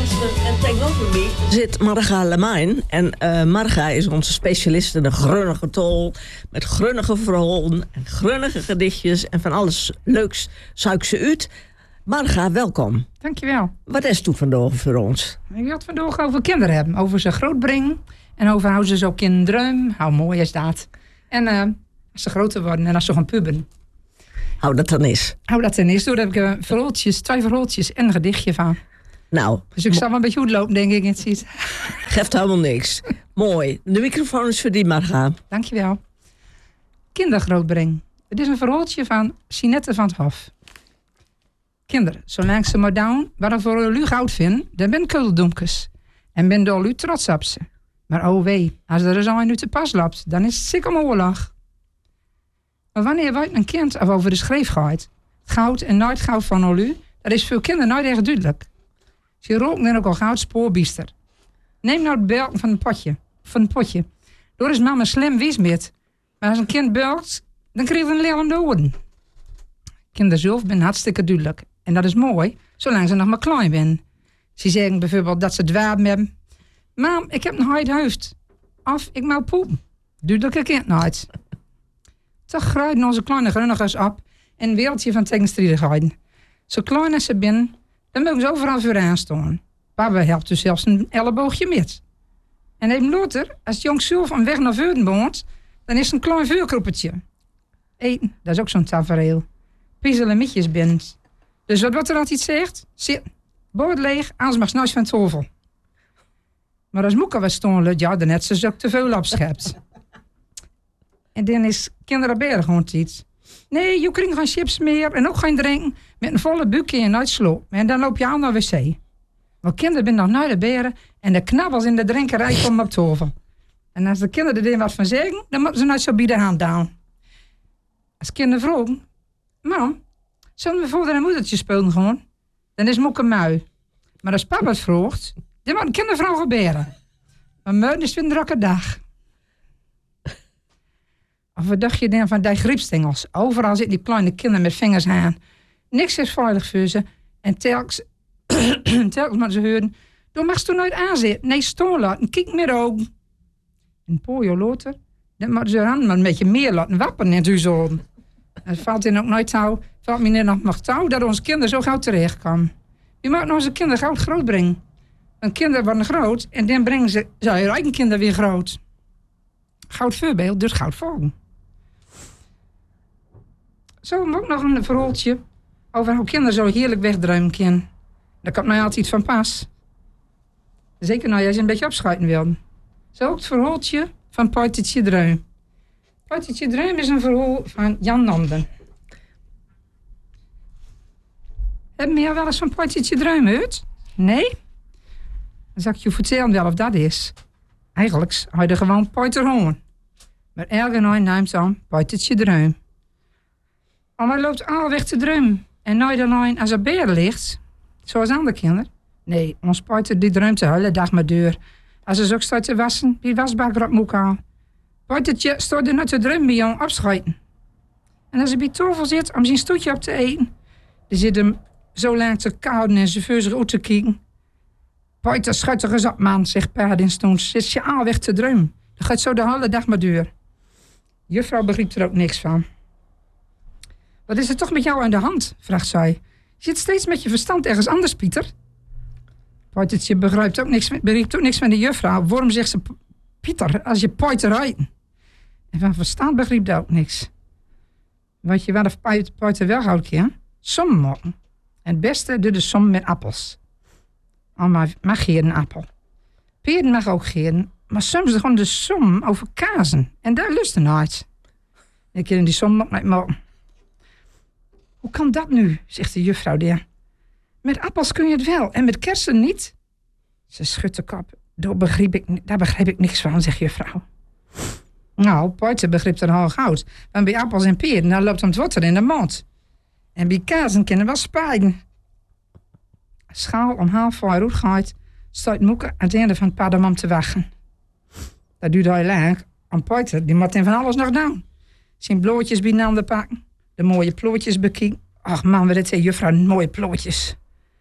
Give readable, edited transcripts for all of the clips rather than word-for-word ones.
luisteren. En tegenover mij zit Marga Lemijn. En Marga is onze specialist in de grunnige tol. Met grunnige verhalen en grunnige gedichtjes. En van alles leuks zuik ze uit. Marga, welkom. Dankjewel. Wat is het vandaag voor ons? Ik wil het vandaag over kinderen hebben. Over ze grootbrengen. En over hoe ze zo kinderen. Hoe mooi is dat. En als ze groter worden en als ze gaan puberen. Hou dat dan is. Hou dat dan is. Daar heb ik twee verhaaltjes en een gedichtje van. Nou. Dus ik zal wel een beetje goed lopen, denk ik. Het ziet. Geeft helemaal niks. Mooi. De microfoon is voor die, Marga. Dankjewel. Kindergrootbreng. Het is een verhaaltje van Sinette van het Hof. Kinderen, zolang ze maar down, waarvoor u goud vindt, dan ben kuldoemkes. En ben door u trots op ze. Maar oh wee, als er zo een nu te pas loopt, dan is het zeker een oorlog. Maar wanneer weet een kind of over de schreef gaat, het goud en nooit goud van u, dat is voor kinderen nooit echt duidelijk. Ze roken dan ook al goud spoorbiester. Neem nou het belken van het potje. Door is mama slim wiesmeert. Maar als een kind belkt, dan krijgt een lellende oren. Kinderen zelf zijn hartstikke duidelijk. En dat is mooi, zolang ze nog maar klein zijn. Ze zeggen bijvoorbeeld dat ze dwapen hebben. Mam, ik heb een huid hoofd. Of ik mag poepen. Duidelijke kind nooit. Toch gruiden onze kleine grunnigers op in een wereldje van tegenstrijdigheden. Zo klein als ze zijn, dan mogen ze overal vooraan staan. Papa helpt dus zelfs een elleboogje met. En even later, als het jong zelf een weg naar voren woont, dan is het een klein vuurkroepetje. Eten, dat is ook zo'n tafereel. Piezelen mietjes bent. Dus wat er altijd zegt, zit, boord leeg, anders mag s'nachts van tafel. Maar als moeke was stonden, ja, dan net ze ook te veel opschept. En dan is kinderen berg gewoon iets. Nee, je krijgt geen chips meer en ook geen drinken. Met een volle buikje en nooit sloop. En dan loop je aan naar de wc. Maar kinderen zijn nog naar de beren en de knabbels in de drinkerij komen op tafel. En als de kinderen er wat van zeggen, dan moeten ze nooit zo bij de hand down. Als kinderen vragen, mam, zullen we vader en moedertje spelen gewoon? Dan is moeke mui. Maar als papa het vraagt, dan moet een kindervrouw gebeuren. Maar mui is weer een drukke dag. Of wat dacht je dan van die griepstengels? Overal zitten die kleine kinderen met vingers aan. Niks is veilig voor ze. En telkens maar ze horen, dan mag ze toen nooit aanzitten. Nee, staan laten, kijk met ogen. Een paar jaar later, dan moeten ze aan maar een beetje meer laten wappen in het huis. Het valt in ook nooit touw, valt me nog nog touw dat onze kinderen zo gauw terechtkomen. Je moet onze kinderen gauw groot brengen. Want kinderen worden groot en dan brengen ze hun eigen kinderen weer groot. Goud voorbeeld, dus goud volgen. Zo heb ik ook nog een verhaaltje over hoe kinderen zo heerlijk wegdruimen kunnen. Daar komt mij altijd iets van pas. Zeker nou, als je een beetje opschuiten wil. Zo ook het verhaaltje van Pijtertje Druim. Pijtertje Druim is een verhaal van Jan Nanden. Heb je wel eens van Pijtertje Druim gehoord? Nee? Dan zal ik je vertellen wel of dat is. Eigenlijk had je gewoon Pijter Hoorn. Maar elke nacht neemt dan Pijtertje Druim. Maar hij loopt al weg te druimen. En nooit alleen als er beren ligt, zoals andere kinderen. Nee, ons Pijter die druimt de hele dag maar deur. Als ze ook staat te wassen, die wasbakker op moek aan. Pijtertje staat er net te druimen bij jou opschuiten. En als hij bij tafel zit om zijn stoetje op te eten, dan zit hem zo lang te kouden en zijn vuur uit te kijken. Pijter, schuit er eens op, man, zegt pa in stoons. Zit je al weg te druimen. Dan gaat zo de hele dag maar deur. Juffrouw begrijpt er ook niks van. Wat is er toch met jou aan de hand? Vraagt zij. Je zit steeds met je verstand ergens anders, Pieter. Pijtertje begrijpt ook niks van de juffrouw. Waarom zegt ze Pieter als je Pijter rijdt? En van verstand begrijpt ook niks. Weet je wat Pijter wel houdt, ja? Som maken. En het beste doet de som met appels. Maar mag geen appel. Peren mag ook geen. Maar soms gewoon de som over kazen. En daar lust er nooit. Ik kan die som nog niet maken. Hoe kan dat nu, zegt de juffrouw daar. Met appels kun je het wel en met kersen niet. Ze schudt de kop. Daar begrijp ik niks van, zegt juffrouw. Nou, Pijter begrijpt er al goud. Want bij appels en peren, dan loopt hem het water in de mond. En bij kazen kunnen wel spijden. Schaal om half voor roet gaat, staat Moeke aan het einde van het pad om te wachten. Dat duurt heel lang. En Pijter, die moet van alles nog doen. Zijn blootjes bij de pakken. De mooie plootjes bekijken. Ach man, wat het zei juffrouw, mooie plootjes.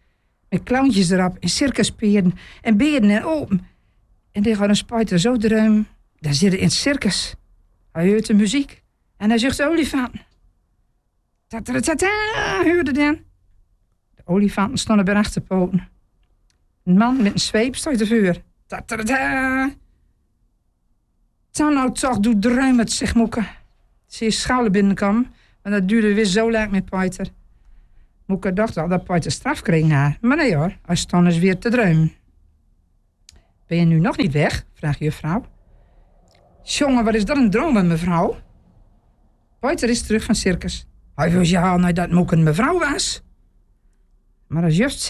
Met clowntjes erop en circusperen en beren en open. En die gaat een spuiter zo druim. Daar zit hij in het circus. Hij hoort de muziek en hij zucht de olifant. Ta-ta-ta-ta, hoorde dan. De olifanten stonden bij achterpoten. Een man met een zweep stond de vuur. Ta-ta-ta-ta. Dan nou toch doet druim het, zegt Moeke. Ze is schouder binnenkwam, en dat duurde weer zo lang met Pieter. Moeke dacht al dat Pieter straf kreeg na. Maar nee hoor, hij stond dus weer te druimen. Ben je nu nog niet weg? Vraagt juffrouw. Jongen, wat is dat een droom met mevrouw? Pieter is terug van circus. Hij wist ja al dat Moeke een mevrouw was. Maar als juist